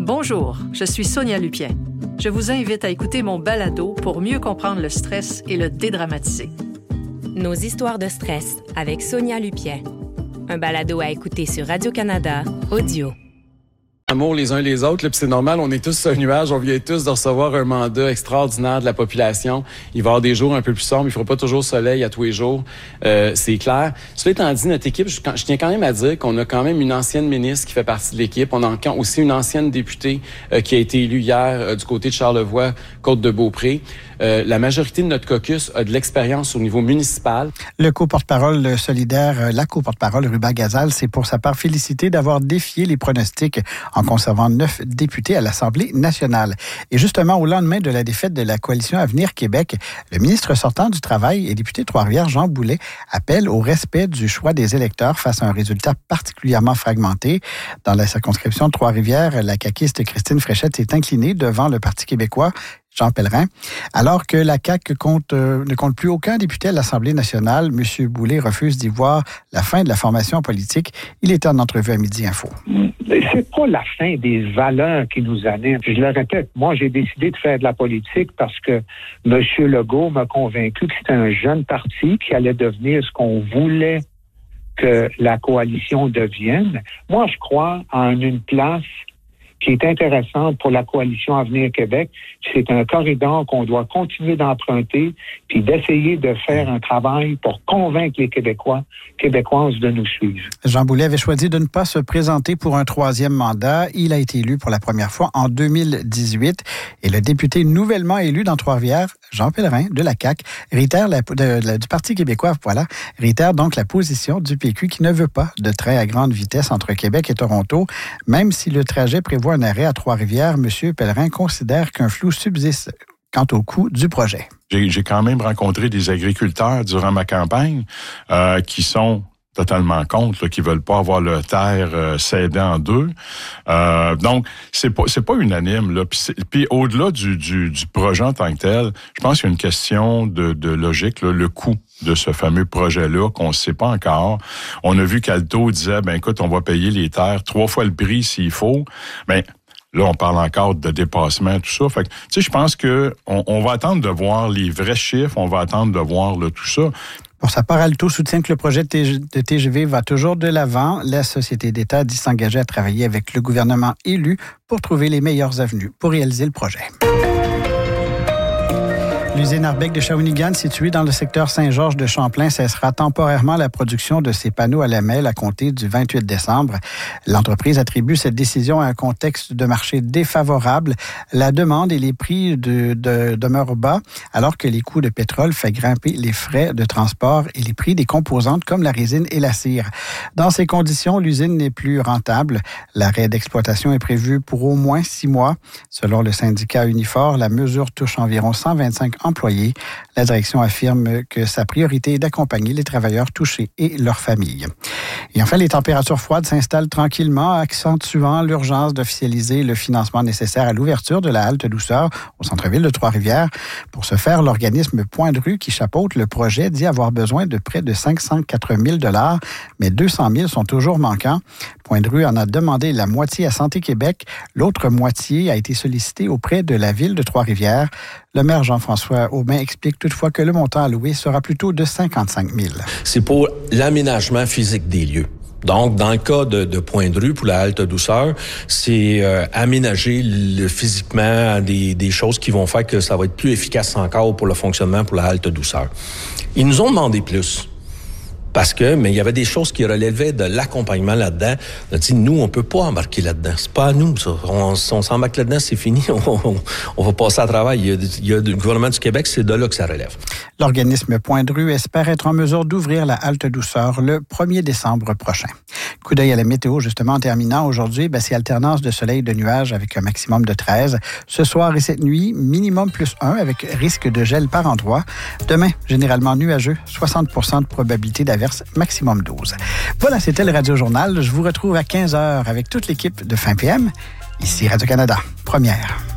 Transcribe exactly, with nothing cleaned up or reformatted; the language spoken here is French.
Bonjour, je suis Sonia Lupien. Je vous invite à écouter mon balado pour mieux comprendre le stress et le dédramatiser. Nos histoires de stress avec Sonia Lupien. Un balado à écouter sur Radio-Canada, audio. Amour les uns les autres, là, puis c'est normal, on est tous sur un nuage, on vient tous de recevoir un mandat extraordinaire de la population. Il va y avoir des jours un peu plus sombres, il ne fera pas toujours soleil à tous les jours, euh, c'est clair. Cela étant dit, notre équipe, je, je tiens quand même à dire qu'on a quand même une ancienne ministre qui fait partie de l'équipe. On a aussi une ancienne députée euh, qui a été élue hier euh, du côté de Charlevoix, Côte-de-Beaupré. Euh, la majorité de notre caucus a de l'expérience au niveau municipal. Le co-porte-parole solidaire, la co-porte-parole Ruba Gazal, c'est pour sa part félicité d'avoir défié les pronostics en conservant neuf députés à l'Assemblée nationale. Et justement, au lendemain de la défaite de la coalition Avenir Québec, le ministre sortant du Travail et député de Trois-Rivières, Jean Boulet, appelle au respect du choix des électeurs face à un résultat particulièrement fragmenté. Dans la circonscription de Trois-Rivières, la caquiste Christine Fréchette s'est inclinée devant le Parti québécois, Jean Pellerin. Alors que la C A Q compte, euh, ne compte plus aucun député à l'Assemblée nationale, M. Boulet refuse d'y voir la fin de la formation politique. Il était en entrevue à Midi Info. C'est pas la fin des valeurs qui nous animent. Je le répète, moi, j'ai décidé de faire de la politique parce que M. Legault m'a convaincu que c'était un jeune parti qui allait devenir ce qu'on voulait que la coalition devienne. Moi, je crois en une place qui est intéressante pour la coalition Avenir Québec. C'est un corridor qu'on doit continuer d'emprunter puis d'essayer de faire un travail pour convaincre les Québécois, Québécoises de nous suivre. Jean Boulet avait choisi de ne pas se présenter pour un troisième mandat. Il a été élu pour la première fois en deux mille dix-huit. Et le député nouvellement élu dans Trois-Rivières, Jean Pellerin, de la C A Q, réitère la, de, de, du Parti québécois, voilà, réitère donc la position du P Q qui ne veut pas de train à grande vitesse entre Québec et Toronto. Même si le trajet prévoit un arrêt à Trois-Rivières, M. Pellerin considère qu'un flou subsiste quant au coût du projet. J'ai, j'ai quand même rencontré des agriculteurs durant ma campagne euh, qui sont totalement contre, là, qui veulent pas avoir leur terre euh, cédée en deux. Euh, donc, c'est pas c'est pas unanime. Là. Puis, puis au-delà du, du, du projet en tant que tel, je pense qu'il y a une question de, de logique, là, le coût de ce fameux projet-là qu'on ne sait pas encore. On a vu qu'Alto disait, ben écoute, on va payer les terres trois fois le prix s'il faut. Ben là, on parle encore de dépassement, tout ça. Fait que, tu sais, je pense que on, on va attendre de voir les vrais chiffres, on va attendre de voir là, tout ça. Pour sa part, Alto soutient que le projet de T G V va toujours de l'avant. La société d'État dit s'engager à travailler avec le gouvernement élu pour trouver les meilleures avenues pour réaliser le projet. L'usine Arbec de Shawinigan, située dans le secteur Saint-Georges de Champlain, cessera temporairement la production de ses panneaux à lamelles à compter du vingt-huit décembre. L'entreprise attribue cette décision à un contexte de marché défavorable. La demande et les prix de, de, demeurent bas, alors que les coûts de pétrole fait grimper les frais de transport et les prix des composantes comme la résine et la cire. Dans ces conditions, l'usine n'est plus rentable. L'arrêt d'exploitation est prévu pour au moins six mois. Selon le syndicat Unifor, la mesure touche environ cent vingt-cinq employés. La direction affirme que sa priorité est d'accompagner les travailleurs touchés et leurs familles. Et enfin, les températures froides s'installent tranquillement, accentuant l'urgence d'officialiser le financement nécessaire à l'ouverture de la halte douceur au centre-ville de Trois-Rivières. Pour ce faire, l'organisme Point de rue qui chapeaute le projet dit avoir besoin de près de cinq cent quatre mille dollars, mais deux cent mille sont toujours manquants. Point de rue en a demandé la moitié à Santé Québec. L'autre moitié a été sollicitée auprès de la ville de Trois-Rivières. Le maire Jean-François Aubin explique toutefois que le montant alloué sera plutôt de cinquante-cinq mille. C'est pour l'aménagement physique des lieux. Donc, dans le cas de, de Point de rue pour la halte douceur, c'est euh, aménager le, physiquement des, des choses qui vont faire que ça va être plus efficace encore pour le fonctionnement pour la halte douceur. Ils nous ont demandé plus. Parce que, mais il y avait des choses qui relevaient de l'accompagnement là-dedans. On a dit, nous, on peut pas embarquer là-dedans. C'est pas à nous, ça. On, si on s'embarque là-dedans, c'est fini. On, on, on va passer à travail. Il y a, il y a le gouvernement du Québec, c'est de là que ça relève. L'organisme Point de rue espère être en mesure d'ouvrir la halte douceur le premier décembre prochain. Coup d'œil à la météo, justement, en terminant. Aujourd'hui, ben, c'est alternance de soleil et de nuages avec un maximum de treize. Ce soir et cette nuit, minimum plus un avec risque de gel par endroit. Demain, généralement nuageux, soixante pour cent de probabilité d'averse, maximum douze. Voilà, c'était le Radio-Journal. Je vous retrouve à quinze heures avec toute l'équipe de Fin P M. Ici Radio-Canada, première.